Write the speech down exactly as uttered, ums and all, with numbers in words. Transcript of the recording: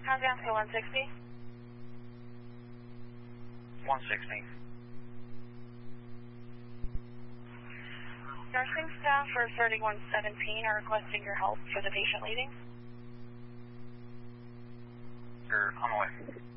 Comcast to one sixty. one sixty. Nursing staff for thirty-one seventeen are requesting your help for the patient leading. Sure, on the way.